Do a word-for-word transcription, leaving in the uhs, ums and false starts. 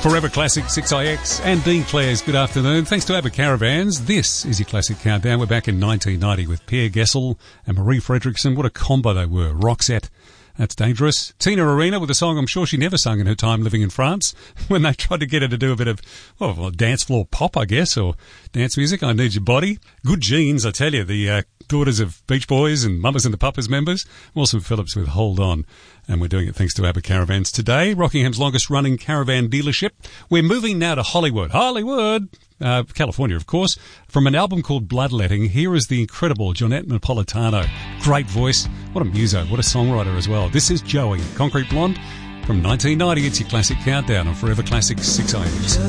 Forever Classic six I X and Dean Clare's good afternoon. Thanks to ABBA Caravans, this is your Classic Countdown. We're back in nineteen ninety with Pierre Gessel and Marie Fredriksson. What a combo they were. Roxette. That's dangerous. Tina Arena with a song I'm sure she never sung in her time living in France when they tried to get her to do a bit of, well, dance floor pop, I guess, or dance music. I Need Your Body. Good genes, I tell you. The uh, daughters of Beach Boys and Mamas and the Papas members. Wilson Phillips with Hold On. And we're doing it thanks to ABBA Caravans today. Rockingham's longest running caravan dealership. We're moving now to Hollywood. Hollywood! Uh, California, of course. From an album called Bloodletting, here is the incredible Jonette Napolitano. Great voice. What a muso. What a songwriter as well. This is Joey, Concrete Blonde. From nineteen ninety, it's your Classic Countdown on Forever Classic six I X.